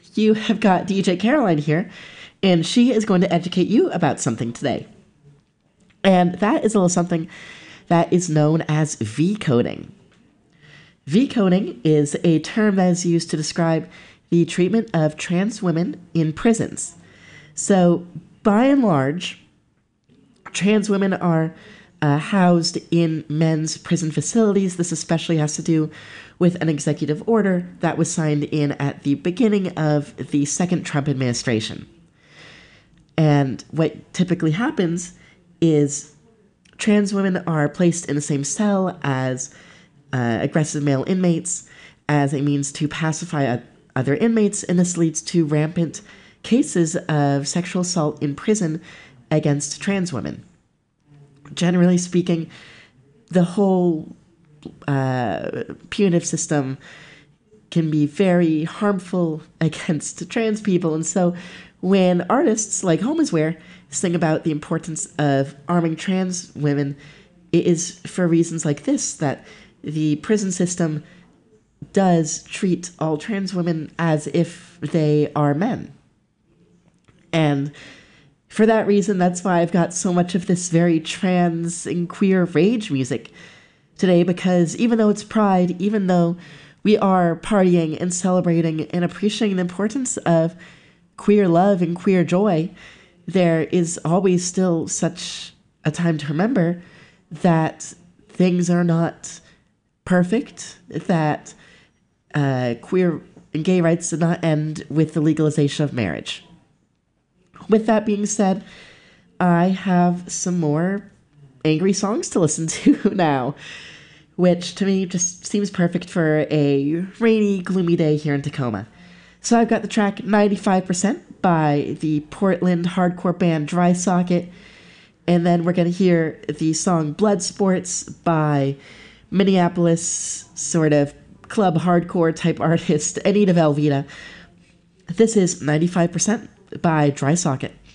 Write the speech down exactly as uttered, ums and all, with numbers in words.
you have got D J Caroline here, and she is going to educate you about something today. And that is a little something that is known as V-coding. V-coding is a term that is used to describe the treatment of trans women in prisons. So, by and large, trans women are uh, housed in men's prison facilities. This especially has to do with an executive order that was signed in at the beginning of the second Trump administration. And what typically happens is trans women are placed in the same cell as uh, aggressive male inmates as a means to pacify uh, other inmates, and this leads to rampant cases of sexual assault in prison against trans women. Generally speaking, the whole uh, punitive system can be very harmful against trans people, and so when artists like Homeiswear sing about the importance of arming trans women, it is for reasons like this that the prison system does treat all trans women as if they are men. And for that reason, that's why I've got so much of this very trans and queer rage music today, because even though it's Pride, even though we are partying and celebrating and appreciating the importance of queer love and queer joy, there is always still such a time to remember that things are not perfect, that uh, queer and gay rights did not end with the legalization of marriage. With that being said, I have some more angry songs to listen to now, which to me just seems perfect for a rainy, gloomy day here in Tacoma. So I've got the track ninety-five percent by the Portland hardcore band Dry Socket, and then we're going to hear the song Blood Sports by Minneapolis sort of club hardcore type artist Anita Velveeta. This is ninety-five percent by Dry Socket.